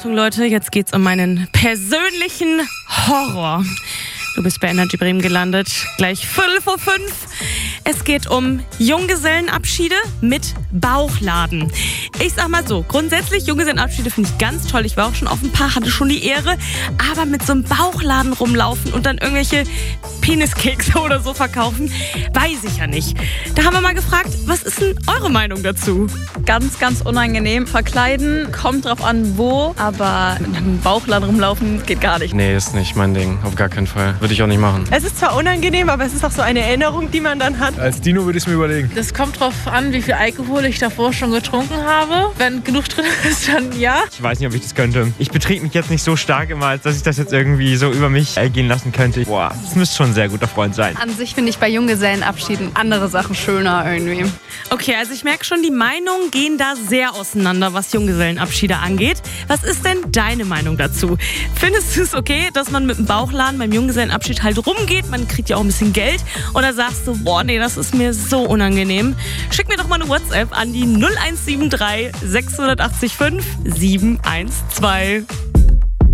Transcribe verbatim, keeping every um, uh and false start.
Achtung Leute, jetzt geht's um meinen persönlichen Horror. Du bist bei Energy Bremen gelandet. Gleich Viertel vor fünf. Es geht um Junggesellenabschiede mit Bauchladen. Ich sag mal so, grundsätzlich Junggesellenabschiede finde ich ganz toll. Ich war auch schon auf ein paar, hatte schon die Ehre. Aber mit so einem Bauchladen rumlaufen und dann irgendwelche Peniskekse oder so verkaufen, weiß ich ja nicht. Da haben wir mal gefragt, was ist denn eure Meinung dazu? Ganz, ganz unangenehm. Verkleiden, kommt drauf an wo, aber mit einem Bauchladen rumlaufen geht gar nicht. Nee, ist nicht mein Ding. Auf gar keinen Fall. Würde ich auch nicht machen. Es ist zwar unangenehm, aber es ist auch so eine Erinnerung, die man dann hat. Als Dino würde ich es mir überlegen. Das kommt drauf an, wie viel Alkohol ich davor schon getrunken habe. Wenn genug drin ist, dann ja. Ich weiß nicht, ob ich das könnte. Ich betrinke mich jetzt nicht so stark immer, als dass ich das jetzt irgendwie so über mich ergehen lassen könnte. Boah, das müsste schon ein sehr guter Freund sein. An sich finde ich bei Junggesellenabschieden andere Sachen schöner irgendwie. Okay, also ich merke schon, die Meinungen gehen da sehr auseinander, was Junggesellenabschiede angeht. Was ist denn deine Meinung dazu? Findest du es okay, dass man mit dem Bauchladen beim Junggesellenabschied halt rumgeht? Man kriegt ja auch ein bisschen Geld. Oder sagst du, boah, nee, das ist mir so unangenehm. Schick mir doch mal eine WhatsApp an die null eins sieben drei sechs acht fünf sieben eins zwei.